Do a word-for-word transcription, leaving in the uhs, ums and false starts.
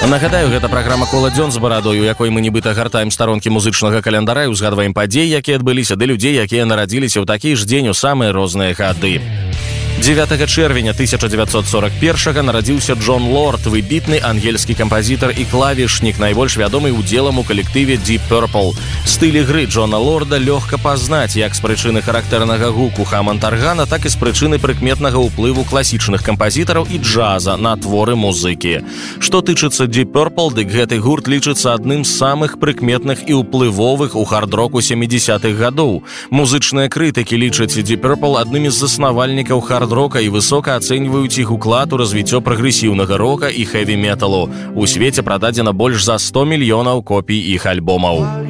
Нагадаю, гэта праграма «Кола дзён» з барадой, у якой мы нібыта гартаем старонкі музычнага календара і узгадваем падзеі, якія адбыліся, ды людзей, якія нарадзіліся ў такі ж дзень у самыя розныя гады. дзевятага чэрвеня тысяча дзевяцьсот сорок першага нарадзіўся Джон Лорд, выбітны ангельскі кампазітар і клавішнік, найбольш вядомы удзелам у калектыве Deep Purple. Стыль ігры Джона Лорда лёгка пазнаць як з прычыны характэрнага гуку Хаммонд-аргана, так і з прычыны прыкметнага ўплыву класічных кампазітараў і джаза на творы музыкі. Што тычыцца Deep Purple, дык гэты гурт лічыцца адным з самых прыкметных і ўплывовых у хард-року сямідзесятых гадоў. Музычныя крытыкі лічаць Deep Purple аднымі з заснавальнікаў хард рока і высока ацэньваюць іх уклад у развіццё прагрэсіўнага рока і хэві-металу. У свеце прададзена больш за сто мільёнаў копій іх альбомаў.